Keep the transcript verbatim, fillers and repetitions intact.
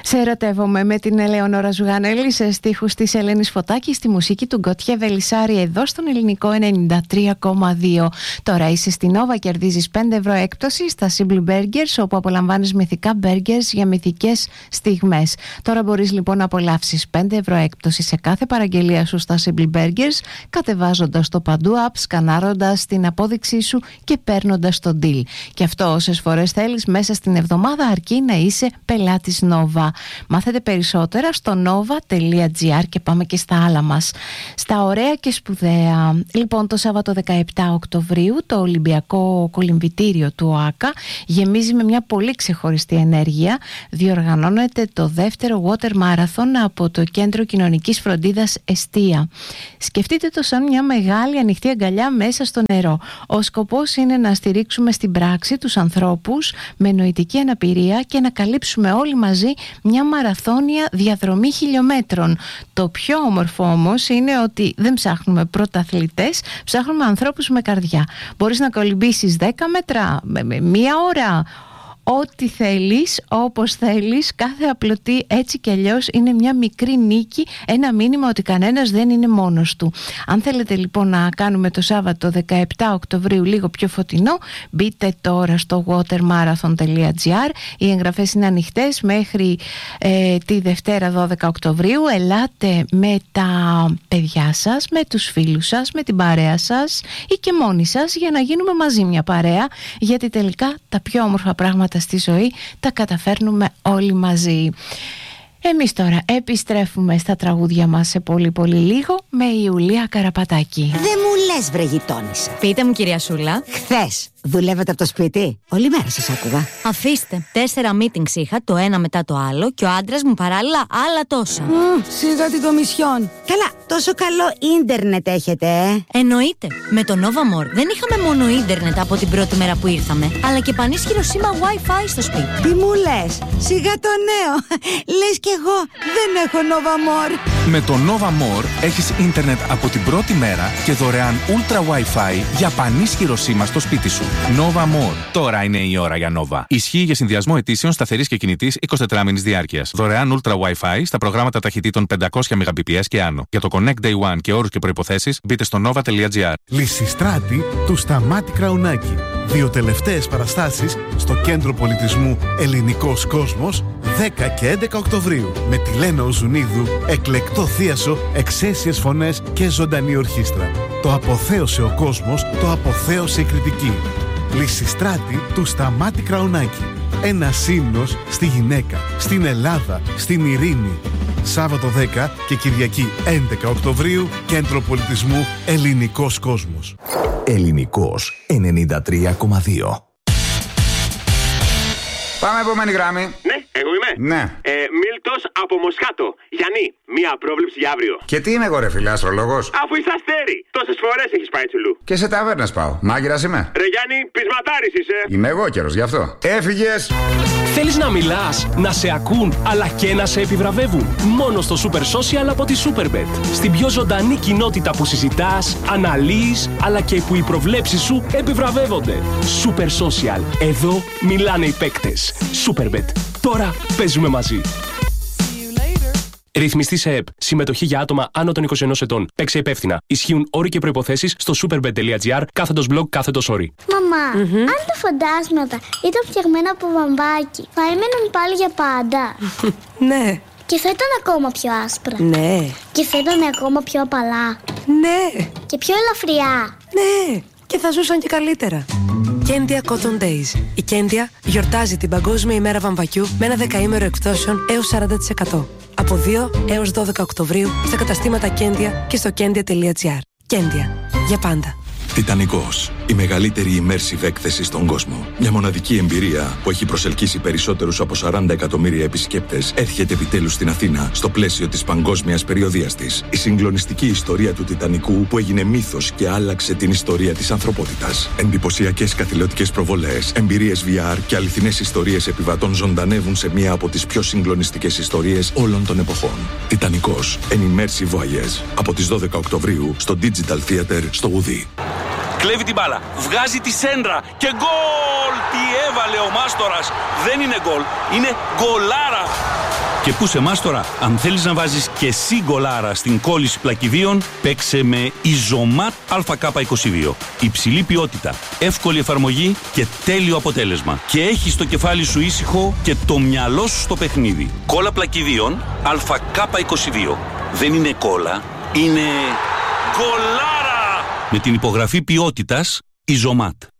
Σε ερωτεύομαι με την Ελεονόρα Ζουγανέλη σε στίχους της Ελένης Φωτάκη, στη μουσική του Γκοτιέ Βελισσάρη, εδώ στον Ελληνικό ενενήντα τρία κόμμα δύο. Τώρα είσαι στην Nova, κερδίζεις πέντε ευρώ έκπτωση στα Simply Burgers, όπου απολαμβάνεις μυθικά burgers για μυθικές στιγμές. Τώρα μπορείς λοιπόν να απολαύσεις πέντε ευρώ έκπτωση σε κάθε παραγγελία σου στα Simply Burgers, κατεβάζοντας το Παντού App, σκανάροντας την απόδειξή σου και παίρνοντας το deal. Και αυτό όσες φορές θέλεις μέσα στην εβδομάδα, αρκεί να είσαι πελάτης Nova. Μάθετε περισσότερα στο nova τελεία gr και πάμε και στα άλλα μας. Στα ωραία και σπουδαία. Λοιπόν, το Σάββατο δεκαεπτά Οκτωβρίου το Ολυμπιακό Κολυμβητήριο του ΟΑΚΑ γεμίζει με μια πολύ ξεχωριστή ενέργεια. Διοργανώνεται το δεύτερο Water Marathon από το Κέντρο Κοινωνικής Φροντίδας Εστία. Σκεφτείτε το σαν μια μεγάλη ανοιχτή αγκαλιά μέσα στο νερό. Ο σκοπός είναι να στηρίξουμε στην πράξη τους ανθρώπους με νοητική αναπηρία και να καλύψουμε όλοι μαζί μια μαραθώνια διαδρομή χιλιόμετρων. Το πιο όμορφο όμως είναι ότι δεν ψάχνουμε πρωταθλητές, ψάχνουμε ανθρώπους με καρδιά. Μπορείς να κολυμπήσεις δέκα μέτρα, με, με μία ώρα, ό,τι θέλεις, όπως θέλεις. Κάθε απλωτή έτσι κι αλλιώς είναι μια μικρή νίκη, ένα μήνυμα ότι κανένας δεν είναι μόνος του. Αν θέλετε λοιπόν να κάνουμε το Σάββατο δεκαεπτά Οκτωβρίου λίγο πιο φωτεινό, μπείτε τώρα στο watermarathon τελεία gr. Οι εγγραφές είναι ανοιχτές μέχρι ε, τη Δευτέρα δώδεκα Οκτωβρίου. Ελάτε με τα παιδιά σας, με τους φίλους σας, με την παρέα σας ή και μόνοι σας, για να γίνουμε μαζί μια παρέα, γιατί τελικά τα πιο όμορφα πράγματα στη ζωή τα καταφέρνουμε όλοι μαζί. Εμείς τώρα επιστρέφουμε στα τραγούδια μας σε πολύ πολύ λίγο με Ιουλία Καραπατάκη. Δεν μου λες, βρε γειτόνισσα. Πείτε μου, κυρία Σούλα. Χθες δουλεύετε από το σπίτι? Όλη μέρα σας άκουγα. Αφήστε. Τέσσερα meetings είχα, το ένα μετά το άλλο, και ο άντρας μου παράλληλα άλλα τόσα. Mm, σιγά την κομισιόν. Καλά, τόσο καλό ίντερνετ έχετε, ε? Εννοείται. Με το Nova More δεν είχαμε μόνο ίντερνετ από την πρώτη μέρα που ήρθαμε, αλλά και πανίσχυρο σήμα Wi-Fi στο σπίτι. Τι μου λες? Σιγά το νέο. Λες κι εγώ δεν έχω Nova More. Με το Nova More έχεις ίντερνετ από την πρώτη μέρα και δωρεάν Ultra Wi-Fi για πανίσχυρο σήμα στο σπίτι σου. Nova More. Τώρα είναι η ώρα για Nova. Ισχύει για συνδυασμό αιτήσεων σταθερής και κινητής εικοσιτετράμηνης διάρκειας. Δωρεάν Ultra Wi-Fi στα προγράμματα ταχυτήτων πεντακόσια Mbps και άνω. Για το Connect Day One και όρους και προϋποθέσεις μπείτε στο nova τελεία gr. Λυσιστράτη του Σταμάτη Κραουνάκη. Δύο τελευταίες παραστάσεις στο Κέντρο Πολιτισμού Ελληνικός Κόσμος δέκα και έντεκα Οκτωβρίου. Με τη Λένα Οζουνίδου, εκλεκτό θίασο, εξαίσιες φωνές και ζωντανή ορχήστρα. Το αποθέωσε ο κόσμος, το αποθέωσε η κριτική. Λυσιστράτη του Σταμάτη Κραουνάκη. Ένα ύμνος στη γυναίκα, στην Ελλάδα, στην ειρήνη. Σάββατο δέκα και Κυριακή έντεκα Οκτωβρίου, Κέντρο Πολιτισμού Ελληνικός Κόσμος. Ελληνικός ενενήντα τρία κόμμα δύο. Πάμε επόμενη γράμμη. Ναι, εγώ είμαι. Ναι. Ε, Μίλτος από Μοσχάτο. Γιάννη, μία πρόβλεψη για αύριο. Και τι είμαι εγώ, ρε φίλε, αστρολόγος? Αφού είσαι αστέρι, τόσες φορές έχεις πάει τσουλού. Και σε ταβέρνες πάω. Μάγειρας είμαι. Ρε Γιάννη, πεισματάρης είσαι. Είμαι εγώ καιρός, γι' αυτό. Έφυγες. Θέλεις να μιλάς, να σε ακούν, αλλά και να σε επιβραβεύουν? Μόνο στο Super Social από τη Superbet. Στην πιο ζωντανή κοινότητα που συζητάς, αναλύεις, αλλά και που οι προβλέψεις σου επιβραβεύονται. Super Social. Εδώ μιλάνε οι παίκτες. Superbet. Τώρα παίζουμε μαζί. Ρυθμιστή σε ΕΠ. Συμμετοχή για άτομα άνω των είκοσι ενός ετών. Παίξε υπεύθυνα. Ισχύουν όροι και προϋποθέσεις στο superbet τελεία gr κάθετος blog κάθετος όροι. Μαμά, mm-hmm. αν τα φαντάσματα ήταν φτιαγμένα από βαμβάκι, θα έμεναν πάλι για πάντα? Ναι. Και θα ήταν ακόμα πιο άσπρα? Ναι. Και θα ήταν ακόμα πιο απαλά? Ναι. Και πιο ελαφριά? Ναι. Και θα ζούσαν και καλύτερα. Κέντια Cotton Days. Η Κέντια γιορτάζει την Παγκόσμια ημέρα βαμβακιού με ένα δεκαήμερο εκπτώσεων έως σαράντα τοις εκατό. Από δύο έως δώδεκα Οκτωβρίου στα καταστήματα Κέντια και στο κέντια τελεία gr. Κέντια. Για πάντα. Τιτανικός. Η μεγαλύτερη immersive έκθεση στον κόσμο. Μια μοναδική εμπειρία που έχει προσελκύσει περισσότερους από σαράντα εκατομμύρια επισκέπτες έρχεται επιτέλους στην Αθήνα στο πλαίσιο της παγκόσμιας περιοδίας της. Η συγκλονιστική ιστορία του Τιτανικού που έγινε μύθος και άλλαξε την ιστορία της ανθρωπότητας. Εντυπωσιακές καθηλωτικές προβολές, εμπειρίες βι αρ και αληθινές ιστορίες επιβατών ζωντανεύουν σε μία από τις πιο συγκλονιστικές ιστορίες όλων των εποχών. Τιτανικός. An immersive voyage. Από τις δώδεκα Οκτωβρίου στο Digital Theater στο Ουδί. Κλέβει την μπάλα, βγάζει τη σέντρα και γκολ! Τι έβαλε ο Μάστορας! Δεν είναι γκολ, είναι γκολάρα! Και πού σε εμάς τώρα, αν θέλεις να βάζεις και εσύ γκολάρα στην κόλληση πλακιδίων, παίξε με Ιζομάτ Α Κ είκοσι δύο. Υψηλή ποιότητα, εύκολη εφαρμογή και τέλειο αποτέλεσμα. Και έχεις το κεφάλι σου ήσυχο και το μυαλό σου στο παιχνίδι. Κόλλα πλακιδίων Α Κ είκοσι δύο. Δεν είναι κόλλα, είναι γκολάρα! Με την υπογραφή ποιότητας Ιζομάτ.